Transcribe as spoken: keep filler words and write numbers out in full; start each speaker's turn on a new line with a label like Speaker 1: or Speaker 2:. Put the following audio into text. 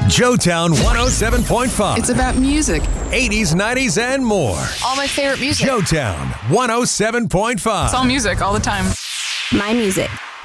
Speaker 1: Joetown one oh seven point five.
Speaker 2: It's about music.
Speaker 1: eighties, nineties, and more.
Speaker 2: All my favorite music.
Speaker 1: Joetown one oh seven point five.
Speaker 2: It's all music all the time.
Speaker 3: My music.